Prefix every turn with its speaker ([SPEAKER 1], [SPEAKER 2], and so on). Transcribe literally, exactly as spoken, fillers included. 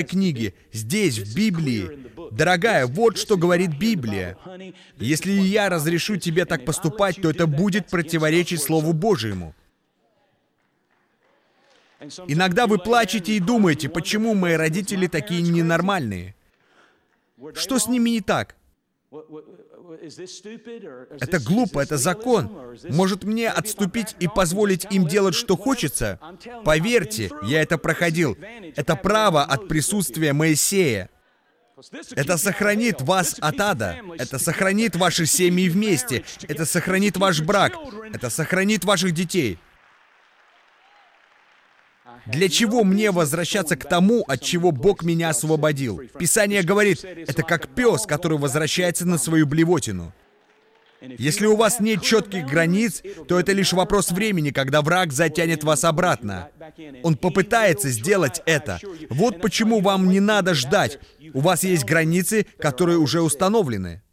[SPEAKER 1] книге, здесь, в Библии. Дорогая, вот что говорит Библия. Если я разрешу тебе так поступать, то это будет противоречить Слову Божьему. Иногда вы плачете и думаете, почему мои родители такие ненормальные. Что с ними не так? Это глупо, это закон. Может мне отступить и позволить им делать, что хочется? Поверьте, я это проходил. Это право от присутствия Моисея. Это сохранит вас от ада. Это сохранит ваши семьи вместе. Это сохранит ваш брак. Это сохранит ваших детей. Для чего мне возвращаться к тому, от чего Бог меня освободил? Писание говорит, это как пес, который возвращается на свою блевотину. Если у вас нет четких границ, то это лишь вопрос времени, когда враг затянет вас обратно. Он попытается сделать это. Вот почему вам не надо ждать. У вас есть границы, которые уже установлены.